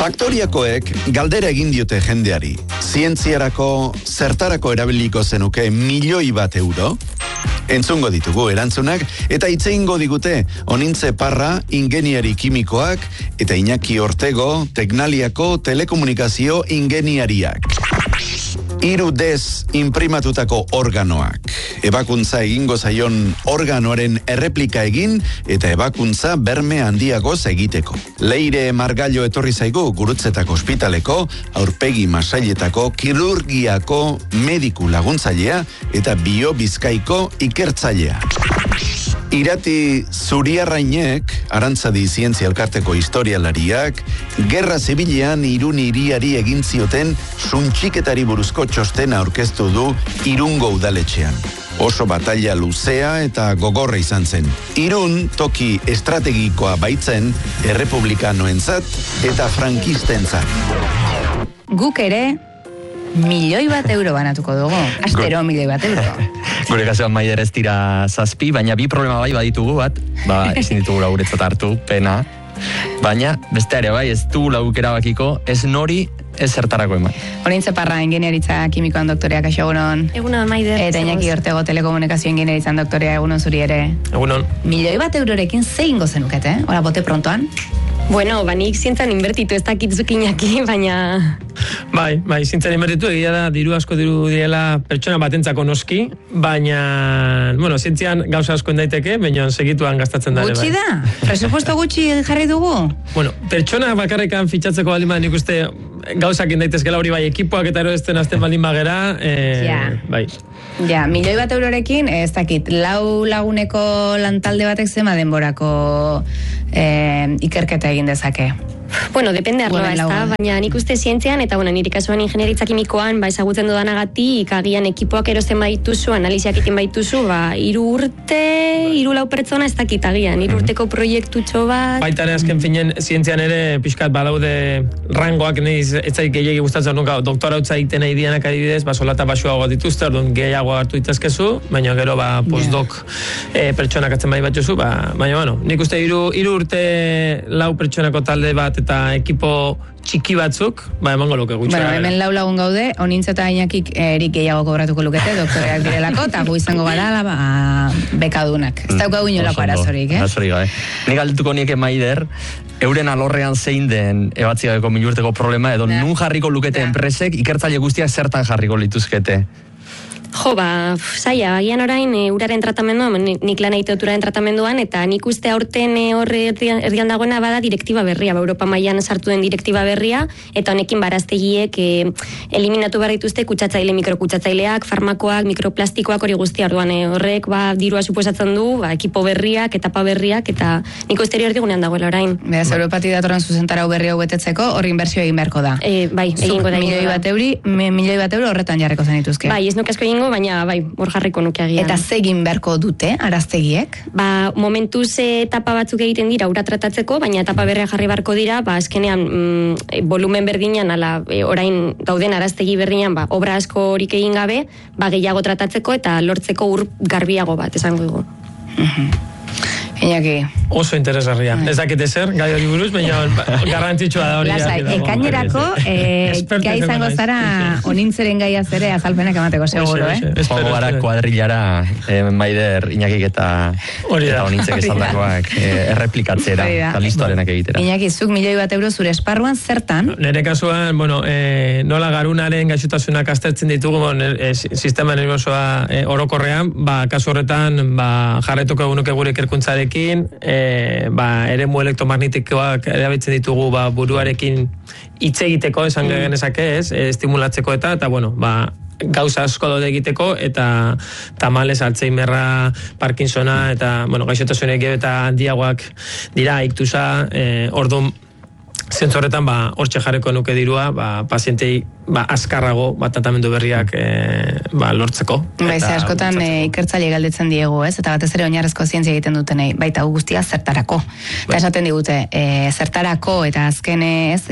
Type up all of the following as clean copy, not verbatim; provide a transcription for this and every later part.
Faktoriakoek galdera egin diote jendeari. Zientziarako zertarako erabiliko zenuke €1.000.000? Entzungo ditugu erantzunak eta hitz egingo digute Onintze Parra, ingeniari kimikoak, eta Iñaki Ortego, Teknaliako telekomunikazio ingeniariak. 3Dez inprimatutako organoak. Ebakuntza egingo zaion organoaren erreplika egin eta ebakuntza berme handiagoz egiteko. Leire Margallo etorri zaigu Gurutzetako ospitaleko, aurpegi masailetako, kirurgiako mediku laguntzailea eta bio-bizkaiko ikertzailea. Irati Zuriarrainek, Arantzadi Zientzia Elkarteko historialariak, Gerra Zibilean Irun hiriari egin zioten suntxiketari buruzko txostena aurkeztu du Irungo udaletxean. Oso batalla luzea eta gogorra izan zen. Irun toki estrategikoa baitzen errepublikanoentzat eta frankistentzat. Guk ere €1.000.000 banatuko dugu. Astero €1.000.000. Gure kasuan Maider ez dira 7, baina 2 problema bai baditugu bat, ezin ditugu guretzat hartu, pena. Baina, beste ere bai, ez du lauk erabakiko, ez nori, ez zertarako eman. Onintze Parra, ingeniaritza kimikoan doktorea, kaixo egunon. Egunon, Maider. Eta Iñaki Ortego, telekomunikazio ingeniaritzan doktorea, egunon zuri ere. Egunon. €1.000.000 zein gozenukete, ora bote prontoan? Bueno, nik zientzan inbertitu ez dakitzuk Iñaki, baina... Bai, zientzan inbertitu, egia da, diru direla pertsona batentzako noski, baina, bueno, zientzian gauza asko daiteke, baina segituan gastatzen dara. Gutxi da? Presupuesto gutxi jarri dugu? Bueno, pertsona bakarrekan fitxatzeko baldin nik uste gauzak daitezkela hori bai, ekipoak eta erosten azten baldin bagera, bai. Ja, €1.000.000 ez dakit, 4 laguneko lantalde batek zema denborako ikerketa egin dezake. Bueno, depende arloa, ez da, baina nik uste zientzian, eta bueno, nire kasuan ingenieritza kimikoan, ezagutzen dudanagatik, agian ekipoak erosten baituzu, analiziak egiten baituzu, 3 urte, 3-4 pertsona ez dakit agian, 3 urteko proiektutxo bat. Baita ere, azken finen, zientzian ere, pixkat badaude rangoak, ez zaik gehiagi gustatzen nuka, doktora utza egiten nahi dianak adibidez, solata basuago dituzte, orduan gehiago hartu ditazkezu, baina gero, postdoc pertsonak atzen bai batzuzu, baina, bueno, nik uste 3 urte 4 pertsonako talde bat eta ekipo txiki batzuk, emango luke gutxi. Bueno, hemen 4 lagun gaude, Onintze eta Iñakik erik gehiago kobratuko lukete, doktoreak direlako, eta gu izango gara bekadunak. Ez daukagu inolako arazorik, Arazorik, Nik galdetuko nieke Maider, euren alorrean zein den ebatzigabeko 1.000 urteko problema, edo nun jarriko lukete enpresek, ikertzaile guztiak zertan jarriko lituzkete? Jo, zaila, agian orain uraren tratamenduan, nik lan egite uraren tratamenduan, eta nik uste aurten horre erdian dagoena bada direktiba berria, Europa mailan sartu den direktiba berria, eta honekin baraztegiek eliminatu behar dituzte mikrokutsatzailea, farmakoak, mikroplastikoak hori guztia, orduan horrek dirua suposatzen du, ekipo berriak, etapa berriak, eta nik uste hori erdigunean dagoela orain. Beraz, Europatik datorren zuzentarau berri hau betetzeko, hori inbertsio egin beharko da. Bai, egingo da. €1.000.000 horretan jarriko zenituzke. Bai, ez nuke asko egingo, baina bai, hor jarriko nuke agian. Eta zegin beharko dute, araztegiek? Momentuz etapa batzuk egiten dira ura tratatzeko, baina etapa berria jarri beharko dira, azkenean volumen berdinean, orain dauden araztegi berdinean, obra asko horik egin gabe, gehiago tratatzeko eta lortzeko ur garbiago bat, esango dugu. Iñaki. Oso interesgarria. Ez dakite zer, gai hori buruz, baina garrantzitsua da hori. Lasai, ekainerako, gai izango zara Onintzeren gaia zere azalpenak emateko seguro, Jogo gara kuadrillara Maider, Iñakik eta Onintzek esandakoak erreplikatzera, eta listoarenak egitera. Iñaki, zuk €1.000.000 zure esparruan zertan? Nere kasuan, nola garunaren gaixotasunak aztertzen ditugu, sistema nerviosoa orokorrean, kasu horretan, jarretuko egunuke gure ikerkuntzarekin, eremu elektromagnetikoak erabiltzen ditugu buruarekin hitz egiteko, esan genezake estimulatzeko eta gauza asko daude egiteko, eta tamales, Alzheimerra, Parkinsona, eta gaixotasunek eta handiagoak dira, iktusa, orduan, zentzorretan, hortxe jarreko nuke dirua, pazientei azkarrago tratamendu berriak lortzeko. Baize, askotan ikertzaile galdetzen diegu, ez? Eta batez ere oinarrezko zientzia egiten dutenei, baita guztia zertarako. Eta esaten digute, zertarako eta azkenez,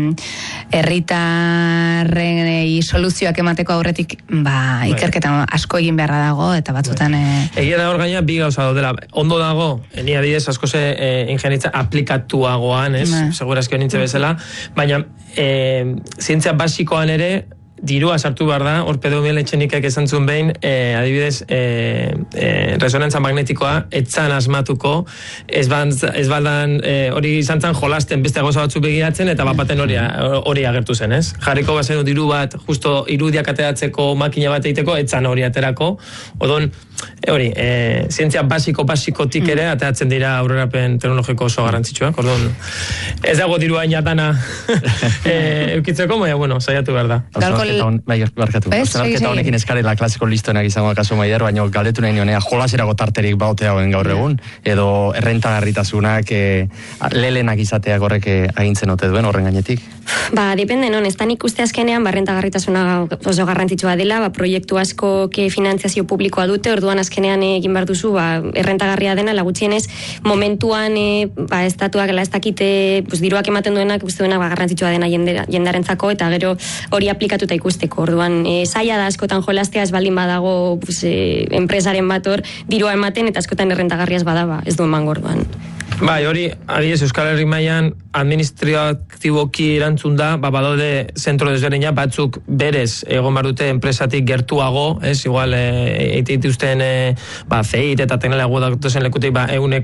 herritarrei soluzioak emateko aurretik, ikerketa asko egin beharra dago, eta batzutan... Egia da hor gaina, bi gauza daudela. Ondo dago, ni adidez asko ze ingenitza aplikatuagoan, ez? Segurazki honintze bezala, baina zientzia basikoan ere, dirua sartu behar da, hor Pedro Etxenikek esan zuen behin, adibidez, resonantza magnetikoa, etzan asmatuko, ez baldan, hori izan zan jolasten beste goza batzu begiratzen, eta bapaten hori agertu zen, ez? Jarriko bazen diru bat, justo irudiak ateratzeko makina bat egiteko, etzan hori aterako, odon, hori, zientzia basikotik ere, ateratzen dira aurrerapen teknologiko oso garrantzitsuak, orduan, ez dago dirua inatana eukitzeko, baina, bueno, saiatu behar da. Barkatu. Osnarketa honekin eskarela klasiko listoenak izango kasu Maider, baina galdetu nahi nionea jolaserako tarterik baoteagoen gaur egun, edo errentagarritasunak lelenak izateak horrek agintzen ote duen horren gainetik? Depende, non, ez da nik uste azkenean, errentagarritasuna oso garrantzitsua dela, proiektu asko finanziazio publikoa dute, orduan azkenean egin behar duzu, errentagarria dena, lagutxienez, momentuan, estatuak, ez dakite, diruak ematen duenak, uste duenak garrantzitsua dena jendarentzako, eta gero hori aplikatuta ikusteko, orduan, zaila da askotan jolastea, ez baldin badago enpresaren bat hor, dirua ematen, eta askotan errentagarriaz badaba, ez duen mango orduan. Hori, adiez, Euskal Herri mailan administratiboki erantzun da, badaude zentro desberdina, batzuk berez egon behar dute enpresatik gertuago, ez, igual, eitituzten zeit eta teknologia datozen lekutik,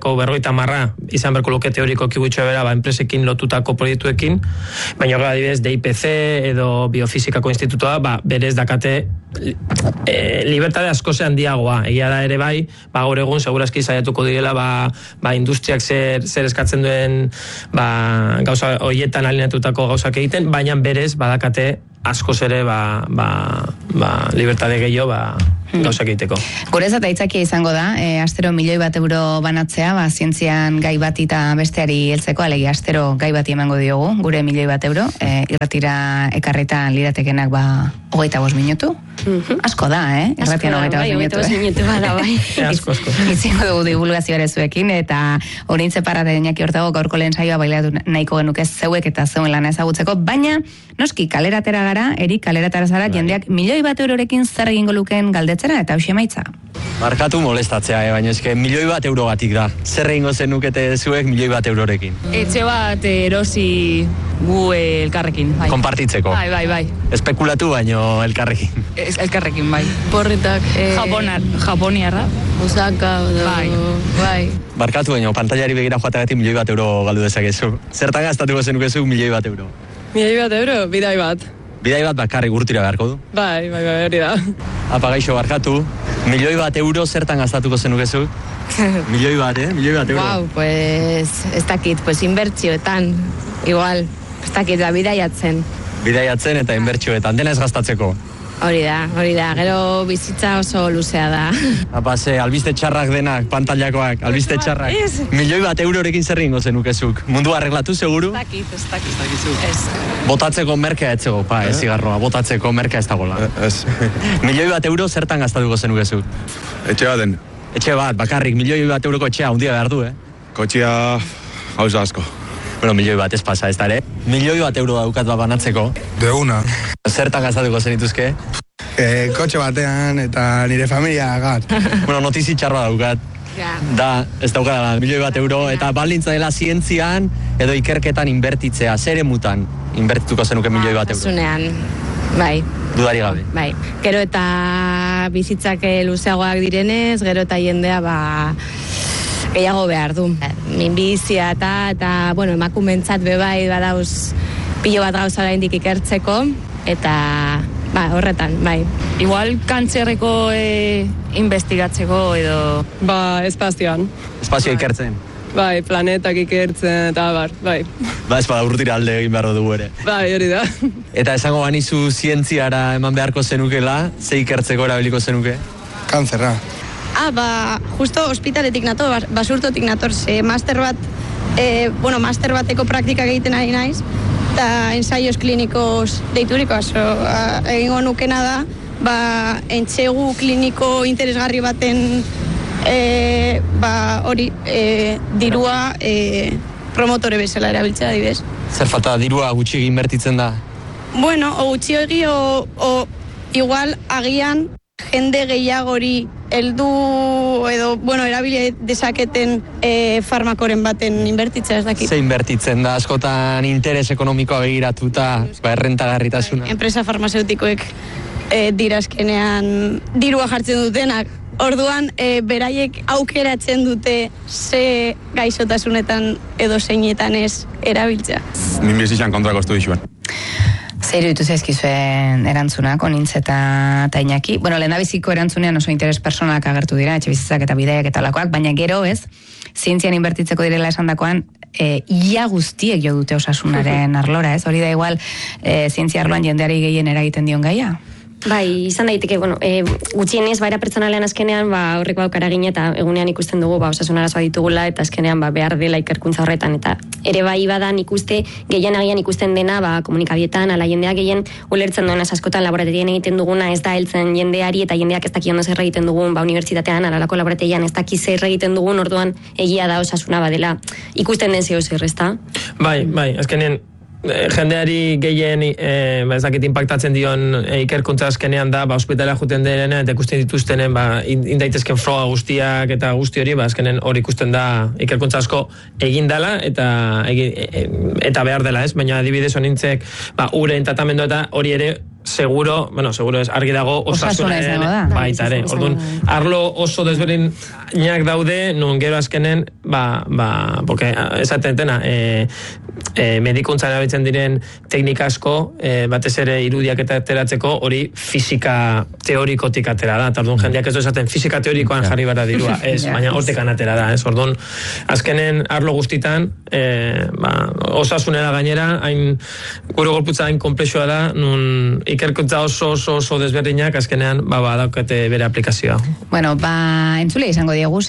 150 izan berko luke teoriko kibutxo bera, enpresekin lotutako proiektuekin, baina hori adibidez, DIPC edo Biofizikako Institutoa, berez dakate libertade asko ze handiagoa, egia da ere bai, gaur egun segurazki saiatuko direla, industriak zer eskatzen duen gauza horietan alineatutako gauzak egiten, baina berez badakate askoz ere libertade gehiago gauzak egiteko. Gurezat aitzakia izango da, astero €1.000.000 banatzea, zientzian gai bat eta besteari heltzeko, alegi astero gai bati emango diogu, gure €1.000.000, irratira ekarrita liratekenak 25 minutu. Asko da, irratian 25 minutu. Asko. Itzingo dugu divulgazio ere zuekin, eta horintze parrate Iñaki Hortago gaurko lehen saioa bailatu nahiko genuke zeuek eta zeuen lana ezagutzeko, baina noski kaleratera gara, kaleratara zara, jendeak €1.000.000 zer egingo lukeen galdetzera, eta hauxe emaitza. Markatu molestatzea, baina eske €1.000.000 batik da. Zer egingo zenukete zuek €1.000.000 Etxe bat erosi gu elkarrekin. Konpartitzeko. Bai. Espekulatu baino elkarrekin. Elkarrekin, bai. Porretak. Japoniarra. Osaka. Bai. Barkatu baino, pantailari begira joateagatik €1.000.000 galdu dezakezu. Zertan gastatuko zenukezu €1.000.000? €1.000.000, bidai bat. Bidai bat bakarrik urtira beharko du? Bai, hori da. Gaixo, barkatu. €1.000.000 zertan gastatuko zenukezu? €1.000.000, Wow, pues, ez dakit, inbertsioetan, igual, ez dakit, bidaiatzen. Bidaiatzen eta inbertsioetan, dena ez gastatzeko? Hori da, gero bizitza oso luzea da. Albiste txarrak denak, pantailakoak, albiste txarrak. €1.000.000 zer egingo zenukezuk? Mundu arreglatu, seguru? Ez dakit. Botatzeko merkea etzego, ez zigarroa, botatzeko merkea ez dagoela. €1.000.000 zertan gastatuko zenukezuk? Etxe baten. Etxe bat, bakarrik, €1.000.000 etxea, hundia behar du, Kotxia, gauza asko. Bueno, €1.000.000 ez pasa, ez da ere? €1.000.000 daukat banatzeko. De una. Zertan gastatuko zenituzke? Kotxe batean eta nire familia gat. Bueno, notizi txarra daukat. Da, ez daukadala, €1.000.000 eta balintza dela zientzian edo ikerketan inbertitzea, zer emutan inbertituko zenuke €1.000.000? Zunean, bai. Dudari gabe. Bai, gero eta bizitzak luzeagoak direnez, gero eta jendea, gehiago behar du. Minbizia eta emakumentzat bebai badauz pilo bat gauza oraindik ikertzeko, eta horretan, bai. Igual kantzerreko investigatzeko edo... espazioan. Espazioa ikertzen. Bai, planetak ikertzen eta bai. Ez bada urtira alde egin behar dugu ere. Bai, hori da. Eta esango banizu zientziara eman beharko zenukela, ze ikertzeko erabiliko zenuke? Kanzerra. Justo ospitaletik nator, basurtotik nator, master bateko praktikak egiten ari naiz, eta ensaios klinikos deituriko, egingo nukena da, entsegu kliniko interesgarri baten dirua promotore bezala erabiltzea adibidez. Zer falta dirua gutxi inbertitzen da? Bueno, gutxi igual agian jende gehiagori heldu edo, erabili dezaketen farmakoren baten inbertitzea ez dakit. Ze inbertitzen da, askotan interes ekonomikoa begiratuta, errentagarritasuna. Enpresa farmazeutikoek dirazkenean dirua jartzen dutenak. Orduan, beraiek aukeratzen dute ze gaixotasunetan edo zeinetan ez erabiltzea. Minbizizan kontrako estu dixuen. Zer iruditu zaizkizuen erantzunak, Onintz eta Iñaki. Lehendabiziko erantzunean oso interes personalak agertu dira, etxe bizitzak eta bideak eta lakoak, baina gero ez, zientzian inbertitzeko direla esandakoan, ia guztiek jo dute osasunaren arlora, ez? Hori da igual, zientzia arloan jendeari gehien eragiten dion gaia? Bai, izan daiteke, gutxienez, baira pertsonalean azkenean, horrek baukara gine eta egunean ikusten dugu, osasun arazoa ditugula, eta azkenean behar dela ikerkuntza horretan, eta ere bai badan ikuste, gehien agian ikusten dena, komunikabietan, ala jendea gehien ulertzen duen askotan laborategien egiten duguna, ez da heltzen jendeari, eta jendeak ez daki ondo zer egiten dugun, unibertsitatean, alalako laborategian ez daki zer egiten dugun, orduan egia da osasuna badela. Ikusten den zeo zer, ez da? Bai, azkenean, jendeari gehien ez dakit impactatzen dion ikerkuntza azkenean da, ospitalea juten direnen eta ikusten dituztenen indaitezken froga guztiak eta guzti hori, azkenen hori ikusten da ikerkuntza asko egin dela eta behar dela, ez? Baina adibidez Onintzek uren tratamendu eta hori ere seguro ez, argi dago osasunaren baita ere. Orduan, arlo oso desberdinak daude, nun gero azkenen, porque esaten dena, medikuntzan erabiltzen diren teknika asko, batez ere irudiak eta ateratzeko, hori fisika teorikotik atera da. Orduan, jendeak ez du esaten fisika teorikoan jarri bara dirua, ez, baina hortekan atera da, ez. Orduan, azkenen arlo guztitan, osasunera gainera, gure gorputza hain komplexua da, nun ikerkuntza oso desberdinak azkenean daukate bere aplikazioa. Entzule izango diegu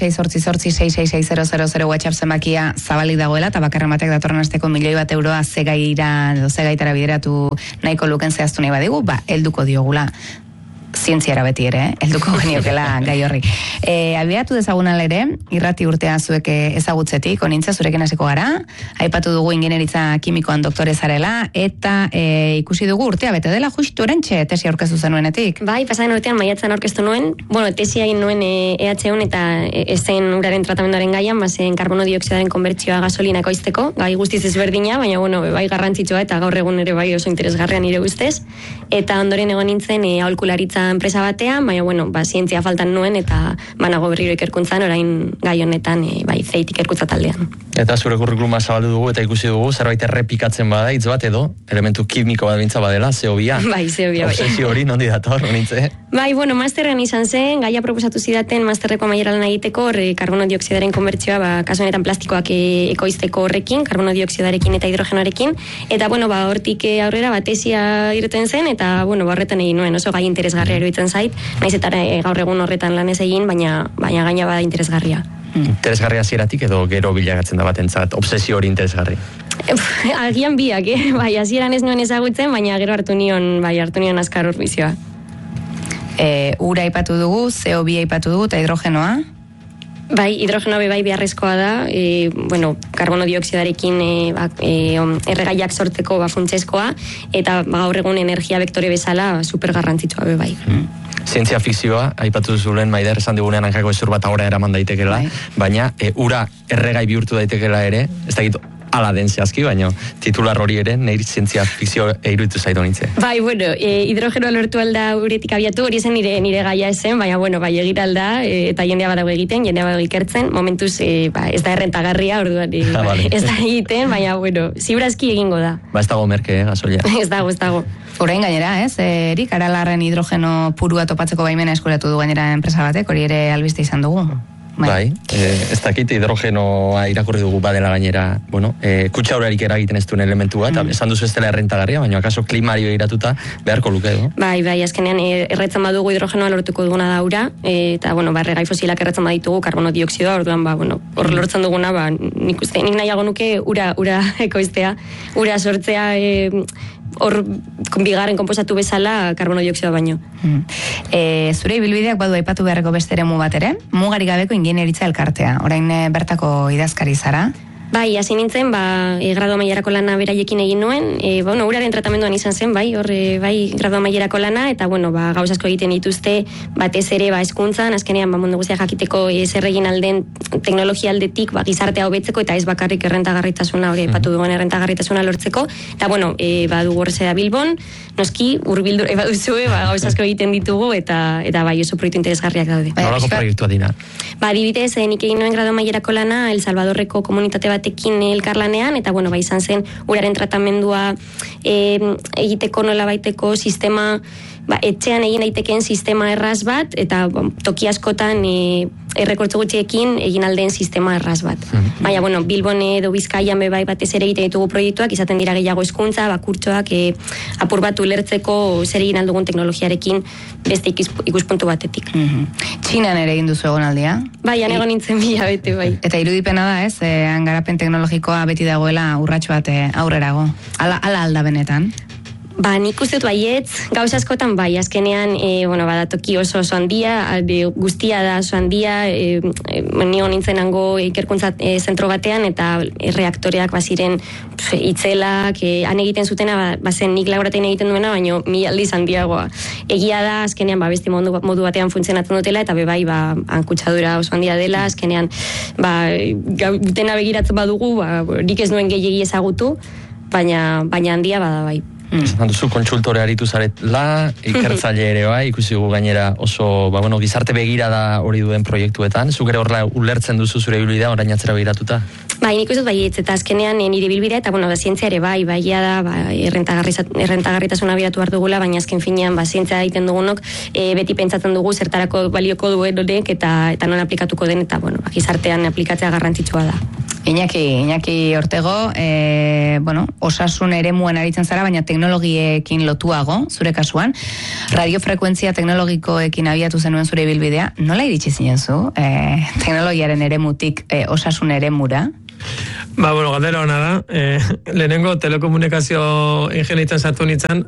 688-666-000 WhatsApp zenbakia zabalik dagoela eta bakarren batek datorren asteko €1.000.000 zegaitara bideratu nahiko luken zehaztu nahi badigu, helduko diogula. Zientziara beti ere, helduko geniokela gai horri. Abiatu dezagunan ere, irrati urtea zuek ezagutzetik, Onintza zurekin hasiko gara, aipatu dugu ingenieritza kimikoan doktore zarela, eta ikusi dugu urtea bete dela justu orentxe tesi aurkeztu zenuenetik. Bai, pasaren urtean maiatzen aurkeztu nuen, tesia egin nuen EHUn eta ezen uraren tratamenduaren gaian, bazen karbono dioksidaren konbertsioa gasolina ekoizteko, gai guztiz ezberdina, baina bai garrantzitsua eta gaur egun ere bai oso interesgarria nire ustez, eta ondoren egon nintzen aholkularitza enpresa batean, baina, zientzia faltan nuen eta banago berriro ikerkuntzan, orain gai honetan, zeit ikerkuntza taldean. Eta zure kurrikuluma zabaldu dugu eta ikusi dugu, zerbait errepikatzen bada, hitz bat edo, elementu kimiko bat bintza badela, zeobia. Bai, zeobia. Obsesio hori, nondi dator, Onintze? Bai, masterren izan zen, gaia proposatu zidaten masterreko amaiera lan egiteko, karbono dioksidaren konbertsioa, kasu honetan plastikoak ekoizteko horrekin, karbono dioksidarekin eta hidrogenoarekin, eta, hortik aurrera, tesia irten zen, eta, horretan egin nuen, oso gai interesgarria iruditzen zait, naiz eta gaur egun horretan lan ez egin, baina gaina bada interesgarria. Interesgarria zieratik edo gero bilagatzen da batentzat, obsesio hori interesgarri? Agian biak, hasieran ez nuen ezagutzen, baina gero hartu nion azkar urbizioa. Ura aipatu dugu, CO2 aipatu dugu, eta hidrogenoa? Bai, hidrogenoa bai beharrezkoa da, karbono dioksidarekin erregaiak sortzeko funtsezkoa, eta gaur egun energia vektore bezala super garrantzitsua bai. Zientzia fikzioa, aipatu zulen Maider esan digunean hankako ezur bat ahora eraman daitekela, baina ura erregai bihurtu daitekela ere, ez dakit ala den zehazki, baina titular hori ere, nire zientzia fikzio iruditu zaitu nintze. Bai, hidrogenoa lortu alda uretik abiatu, hori zen nire gaia esen, baina, egira alda, eta jendea badago egiten, jendea badago ikertzen, momentuz ez da errentagarria, orduan ez da egiten, baina, ziurazki egingo da. Ez dago merke, gasolia. Ez dago. Orain gainera, Erik, Aralarren hidrogeno purua topatzeko baimena eskuratu du gainera enpresa batek, hori ere albiste izan dugu. Bai, ez dakit hidrogenoa irakurri dugu badela gainera, bueno, kutsaurarik eragiten ez duen elementu bat, esan duzu ez dela errentagarria, baina akaso klimari begiratuta beharko luke, no? Bai, azkenean erretzen badugu hidrogenoa lortuko duguna da ura, eta, bueno, erregai fosilak erretzen baditugu karbono dioksidoa, orduan, hor lortzen duguna, nik nahiago nuke ura ekoiztea, ura sortzea, hor bigarren konposatu bezala karbono dioksidoa baino. Zure ibilbideak badu aipatu beharreko beste eremu bat ere, mugarik gabeko ingeniaritza elkartea. Orain bertako idazkari zara? Bai, hasi nintzen, gradu amaierako lana beraiekin egin nuen, uraren tratamenduan izan zen, gradu amaierako lana, eta, gauz asko egiten dituzte, batez ere, hezkuntzan, azkenean, mundu guztia jakiteko zer egin alden teknologia aldetik, gizartea hobetzeko, eta ez bakarrik errentagarritasuna, hori epatu duen errentagarritasuna lortzeko, eta, badugu horrezea Bilbon, noski, urbildu, baduzue, gauz asko egiten ditugu, eta oso proiektu interesgarriak daude. Nolako proiektua dira? Adibidez, nik egin nuen gradu amaierako lana, El Salvadorreko komunitate batekin elkarlanean, eta izan zen uraren tratamendua egiteko nola baiteko sistema, etxean egin daitekeen sistema erraz bat, eta toki askotan errekortzo gutxiekin egin aldeen sistema erraz bat. Baina, Bilbon edo Bizkaian bebai batez ere egiten ditugu proiektuak, izaten dira gehiago hezkuntza, kurtsoak apur bat ulertzeko zer egin aldugun teknologiarekin beste ikuspuntu batetik. Txinan ere egin duzu egonaldia? Bai, egon nintzen bila bete, bai. Eta irudipena da, ez? Garapen teknologikoa beti dagoela urratxo bat aurrerago. Ala alda benetan? Nik uste dut baietz, gauz askotan bai, azkenean, badatoki oso handia, guztia da oso handia, nio nintzen hango ikerkuntza zentro batean, eta reaktoreak baziren itzelak, han egiten zutena, bazen nik laboratein egiten duena, baina 1000 aldiz handiagoa. Egia da, azkenean, beste modu batean funtzionatzen dutela, eta bebai, hankutsadura oso handia dela, azkenean, dena begiratzen badugu, nik ez nuen gehiegi ezagutu, baina handia bada bai. Duzu kontsultore aritu zaretla, ikertzaile ere bai, ikusi gu gainera oso, gizarte begira da hori duen proiektuetan, zuk ere horrela ulertzen duzu zure bilbidea, orain atzera begiratuta? Bai, nik uste dut baietz, eta azkenean nire bilbidea, eta zientzia ere baia da, errentagarritasuna biratu behar dugula, baina azken finean, zientzia egiten dugunok, beti pentsatzen dugu zertarako balioko duen honek, eta non aplikatuko den, eta gizartean aplikatzea garrantzitsua da. Iñaki Ortego, osasun eremuan aritzen zara, baina teknologiekin lotuago, zure kasuan, radiofrekuentzia teknologikoekin abiatu zenuen zure bilbidea, nola iritsi zinen zu, teknologiaren eremutik osasun eremura? Galdera hona da, lehenengo telekomunikazio ingenitzen sartu nintzen,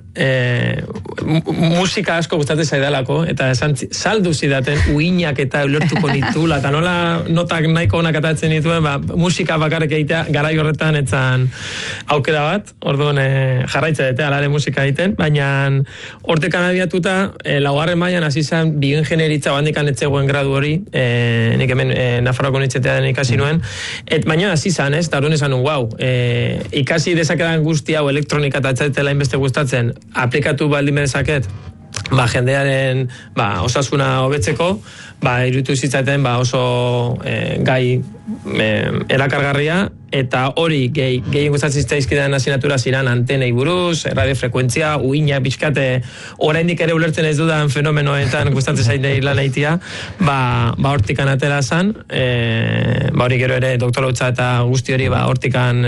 musika asko gustatzen zaidalako, eta saldu zidaten uinak eta ulertuko nitula, eta nola notak nahiko onak atatzen nituen, musika bakarrik egitea garai horretan etzan aukera bat, orduan jarraitza dute alare musika egiten, baina hortekan abiatuta, laugarren mailan hasi zen bioingenieritza bandikan etzegoen gradu hori, nik hemen Nafarroako Unibertsitatea den ikasi nuen, baina hasi zen, ez, eta orduan esan ikasi dezakedan guzti hau elektronika eta etzaitela inbeste gustatzen, aplikatu baldin dezaket, jendearen osasuna hobetzeko, iruditu zitzaten oso gai erakargarria, eta hori gehien gustatzen zitzaizkidan asignatura ziren antenei buruz, radiofrekuentzia, uina, pixkate, oraindik ere ulertzen ez dudan fenomenoetan gustatzen zaitei lan eitia, hortikan atera zan, hori gero ere doktorautza eta guzti hori hortikan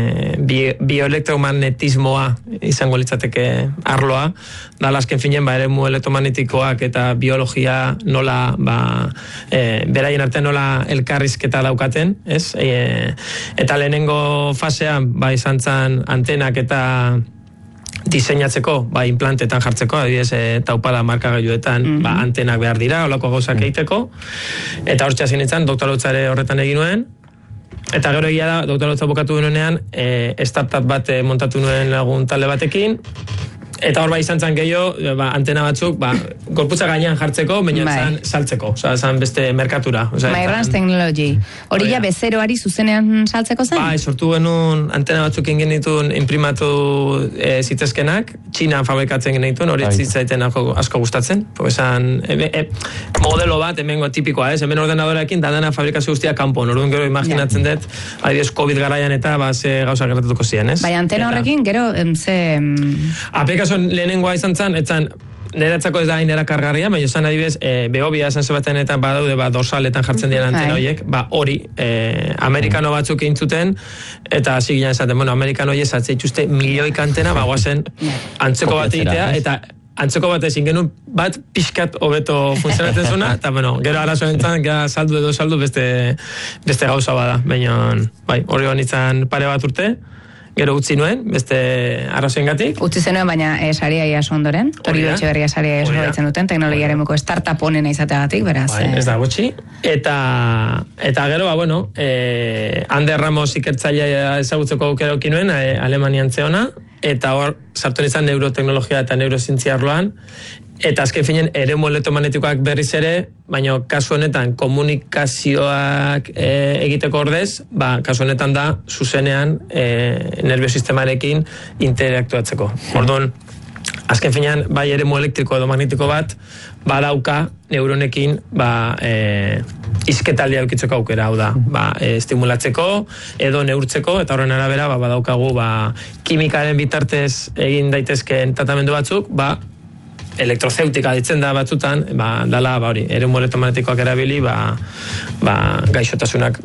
bioelektromagnetismoa izango litzateke arloa, da lasken finen eremu elektromagnetikoak eta biologia nola beraien artean nola elkarrizketa daukaten, ez? Eta lehenengo fasean izan zen antenak eta diseinatzeko, implantetan jartzeko, adibidez, taupada markagailuetan antenak behar dira, holako gauzak egiteko, eta hortxe hasi nintzen, doktorautza ere horretan egin nuen, eta gero egia da, doktorautza bukatu nuenean, startup bat montatu nuen lagun talde batekin, eta hor izan zen gehiago, antena batzuk, gorputza gainean jartzeko, baina saltzeko, zan beste merkatura. Myran's Technology. Hori ja bezeroari zuzenean saltzeko zen? Sortu genuen antena batzuk ingen dituen imprimatu zitzezkenak, Txinan fabrikatzen genituen, hori zitzaiten asko gustatzen. Modelo bat, hemengo tipikoa, hemen ordenadorekin, dana fabrikazio guztia kanpon, orduan gero imaginatzen dut, adibidez COVID garaian eta ze gauza gertatuko ziren, ez? Antena horrekin, gero, aplikazioan lehenengoa izan zen, niretzako ez da hain erakargarria, baina esan adibidez, behobia esan zebaten eta badaude, dorsaletan jartzen diren antena horiek, hori, amerikano batzuk eintzuten, eta hasi ginen esaten, amerikano horiek zatzeituzte milioik antena, guazen antzeko bat egitea, eta antzeko bat ezin genuen bat pixkat hobeto funtzionatzen zuna, eta gero arazo entzan, saldu edo saldu beste gauza bada, baina hori honitzen pare bat urte, gero utzi nuen, beste arrazoengatik. Utzi zenuen, baina saria iaso ondoren, Toribio Etxeberria saria iaso gaitzen duten, teknologiaren muko startup honena izateagatik, beraz. Ez da gutxi. Eta gero, Ander Ramos ikertzailea ezagutzeko aukera eduki nuen, Alemanian zeona, eta hor, sartu nizan neuroteknologia eta neurozientzia arloan, eta azken finen eremu elektromagnetikoak berriz ere, baina kasu honetan komunikazioak egiteko ordez, kasu honetan da zuzenean nerviosistemarekin interaktuatzeko. Orduan, azken finean, bai eremu elektriko edo magnetiko bat, badauka neuronekin izketaldia eukitzeko aukera, hau da, estimulatzeko edo neurtzeko, eta horren arabera badaukagu kimikaren bitartez egin daitezkeen tratamendu batzuk, elektrozeutika ditzen da batzutan, dala, hori, eremu elektromagnetikoak erabili, gaixotasunak,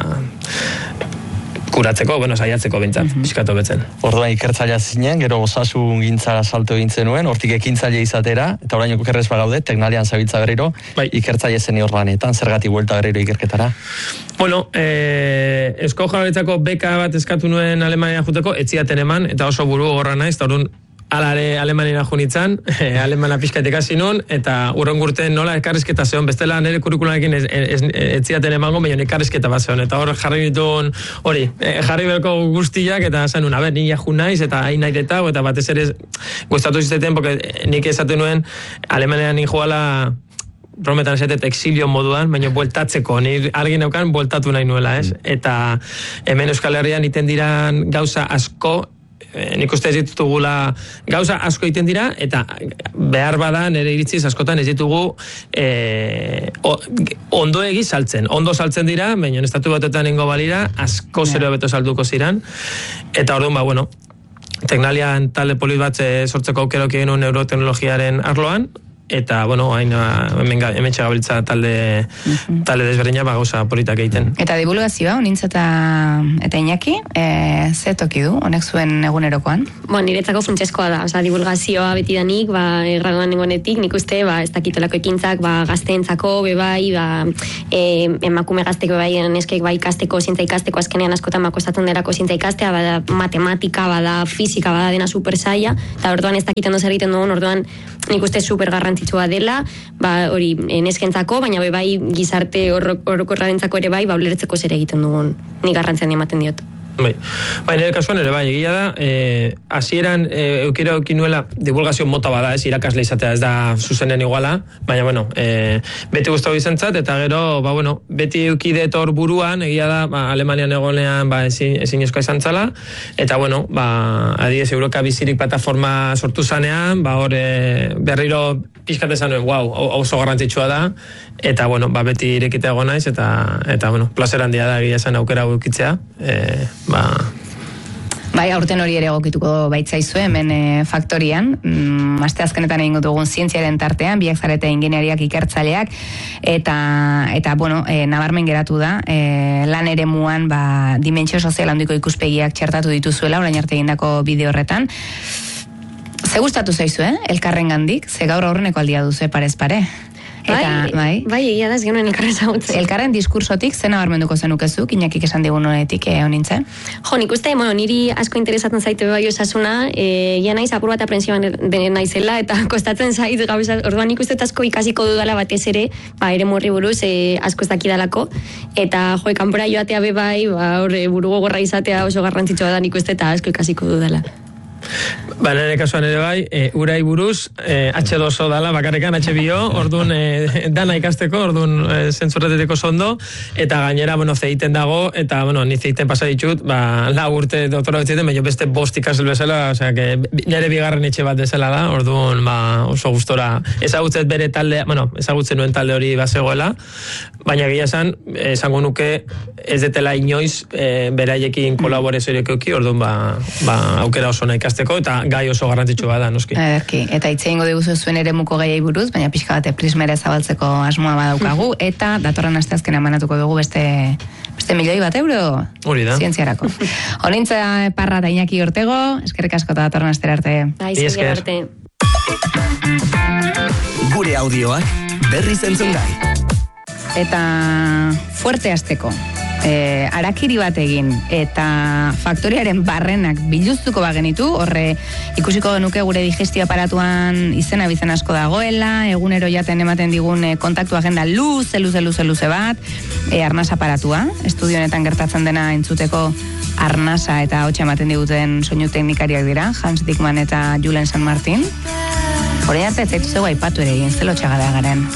kuratzeko, saiatzeko bintzat, pixkatu betzen. Orduan ikertzailea zinen, gero osasun gintzara salto egin zenuen, hortik ekintzaile izatera, eta orain okerrez bagaude, teknalian zabiltza berriro, ikertzaile zen horlanetan, zergatik buelta berriro ikerketara? Eusko Jaurlaritzako beka bat eskatu nuen Alemania juteko, etziaten eman, eta oso buru gorra naiz, eta orduan alare Alemania junitzan, alemana pixkatik hasi nun, eta urrengurten nola ekarrizketa zeon, bestela nire kurrikularekin etziaten emango, baina ekarrizketa bat zeon, eta hor jarri ditun, jarri berko guztiak, eta zen nuen, nila jun naiz, eta hain nahi detau, eta batez ere gustatu zizeten, porque nik esaten nuen, Alemania ninjoala, brometan esatet exilio moduan, baina bueltatzeko, nire argi neukan bueltatu nahi nuela, ez? Eta hemen Euskal Herrian iten diran gauza asko, nik uste ez ditugula gauza asko egiten dira, eta behar bada nire iritziz askotan ez ditugu ondo saltzen. Ondo saltzen dira, baina estatu batetan ingo balira, asko zero beto salduko ziran, eta orduan, teknalian talde polit bat sortzeko aukera egin neuroteknologiaren arloan, eta, hemen txagabiltza talde desberdina gauza politak egiten. Eta divulgazioa, onintza eta Iñaki, ze toki du, honek zuen egunerokoan? Niretzako funtsezkoa da, divulgazioa betidanik, graduan nengonetik, nik uste, ez dakitolako ekintzak, gazteentzako, bebai, emakume gazteko, bebai, neskek bai ikasteko, zientza ikasteko, azkenean askotan kostatzen derako zientza ikastea, bada matematika, bada fizika, bada dena super zaila, eta orduan ez dakiten dozer egiten dugun, orduan nik uste super garrantzitsua dela, hori neskentzako, baina bai gizarte orokorrarentzako ere bai, ulertzeko zer egiten dugun, ni garrantzian ematen diot. Nire kasuan ere bai, egia da, hasieran eukira nuela divulgazio mota bada, ez irakasle izatea, ez da zuzenen iguala, baina, beti guztau izentzat, eta gero, beti eukidet hor buruan, egia da, Alemanian egonean, ezin eskoa izan zala, eta, adidez, Euroka bizirik plataforma sortu zanean, hor berriro pixkatezan nuen, oso garrantzitsua da, eta, beti irekita egon naiz, eta, plazer handia da egia zen aukera eukitzea, aurten hori ere egokituko baitzaizue, hemen faktorian, aste azkenetan egingo dugun zientziaren tartean, biak zarete ingeniariak ikertzaileak, eta nabarmen geratu da, lan ere muan, dimentsio sozial handiko ikuspegiak txertatu dituzuela, orain arte egindako bideo horretan. Ze gustatu zaizu, elkarren gandik, ze gaur aurreneko aldia duzu parez pare. Bai, egia da, ez genuen elkarren zagutzen. Elkarren diskursotik, zena barmenduko zenukezuk, Iñakik esan digun honetik honintzen? Nik uste, niri asko interesatzen zaite bai osasuna, ja naiz apur bat aprensioan naizela, eta kostatzen zait, orduan nik uste asko ikasiko dudala batez ere, ere morri buruz, asko ez dakidalako, eta kanpora joatea bai, buru gogorra izatea oso garrantzitsua da nik uste, eta asko ikasiko dudala. Nire kasuan ere bai, urai buruz, H2O dala, bakarrekan H2O, orduan dana ikasteko, orduan zentzurreteteko zondo, eta gainera, zeiten dago, eta, ni zeiten pasa ditut, lau urte doktora betziten, baina beste bost ikasel bezala, osea, nire bigarren etxe bat bezala da, orduan, oso gustora, ezagutzen bere talde, ezagutzen nuen talde hori bazegoela, baina gila esango nuke, ez detela inoiz, beraiekin kolaborezioak euki, orduan, aukera oso nahi ikasteko, eta gai oso garrantzitsu bada, noski. Ederki, eta hitz egingo diguzu zuen eremuko gaiei buruz, baina pixka bate prismera zabaltzeko asmoa badaukagu, eta datorren asteazkena emanatuko dugu beste €1.000.000 Hori da. Zientziarako. Honintza Parra eta Iñaki Ortego, eskerrik asko eta datorren astera arte. Eskerrik arte. Gure audioak berriz entzungai. Eta fuerte azteko. Arakiri bat egin eta faktoriaren barrenak biluztuko bagenitu, horre ikusiko nuke gure digestio aparatuan izena bizen asko dagoela, egunero jaten ematen digun kontaktu agenda luze bat, arnasa aparatua, estudio honetan gertatzen dena entzuteko arnasa eta hotxa ematen diguten soinu teknikariak dira, Hans Dickmann eta Julen San Martin. Horein arte zaitu zeu aipatu ere egin, zelo txagada garen.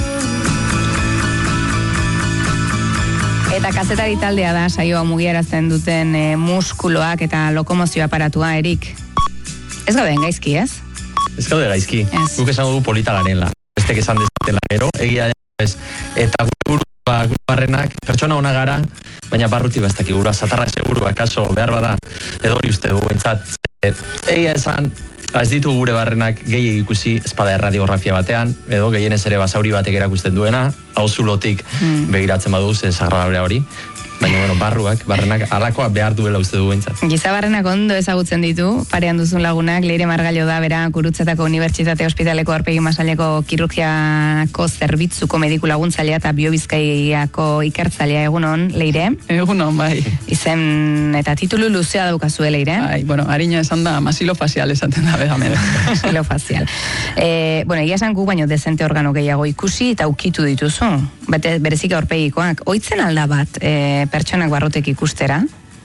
Eta kazetari taldea da, saioa mugiarazten duten muskuloak eta lokomozio aparatua, Erik. Ez gauden gaizki, ez? Ez gaude gaizki. Guk esan dugu polita garela. Bestek esan dezatela gero, egia ez. Eta gure barrenak, pertsona ona gara, baina barruti bastak igura, satarra segurua, kaso, behar bada, edo hori uste dugu, entzat. Egia esan, ez ditu gure barrenak gehi ikusi espada erradiografia batean, edo gehienez ere basauri batek erakusten duena, hau zulotik begiratzen baduz, sagrabrea hori. Baina, barrenak alakoa behar duela uste du entzat. Giza barrenak ondo ezagutzen ditu, parean duzun lagunak, Leire Margallo da, bera, Gurutzetako Unibertsitate Ospitaleko aurpegi masaileko kirurgiako zerbitzuko mediku laguntzailea eta biobizkaiako ikertzailea, egunon, Leire? Egunon, bai. Izen eta titulu luzea daukazue, Leire? Bai, harina esan da, masilofazial esaten da, behamera. Masilofazial. Egia esan gu baino dezente organo gehiago ikusi eta ukitu dituzu. Berezik aurpegikoak. Oitzen alda bat, pertsonak barrutek ikustera?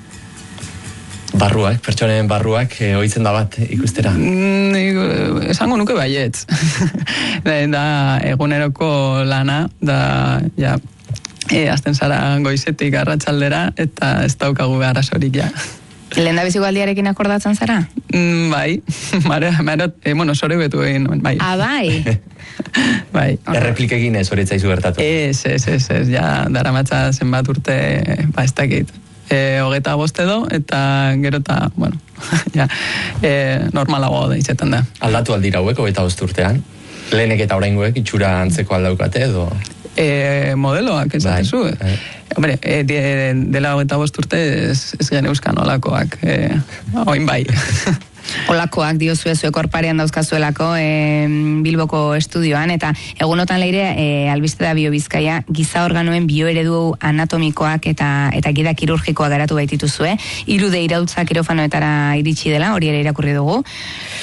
Barruak, pertsonen barruak, oitzen da bat ikustera? Esango nuke baietz. Da eguneroko lana, da, ja, azten zara goizetik arratsaldera, eta ez daukagu behar asorik, ja. Lehen da biziko aldiarekin akordatzen zara? Bai, sore betu egin, bai. Bai? Bai. Erreplikekin ez hori etzaizu gertatu? Ez, ja, daramatza zenbat urte, ez dakit. 25 edo, eta gero eta, ja, normalagoa da izaten da. Aldatu aldira hauek, 25 urtean? Lehenek eta oraingoek itxura antzeko aldaukate edo? Modeloak, esatezu. Hombre, dela 25 urte ez gene euskan olakoak, oin bai. Olakoak diozue zuek orparean dauzkazuelako Bilboko estudioan, eta egunotan Leire albiste da Biobizkaia giza organoen bioeredu anatomikoak eta gida kirurgikoa garatu baitituzue, 3 iraultza kirofanoetara iritsi dela, hori ere irakurri dugu.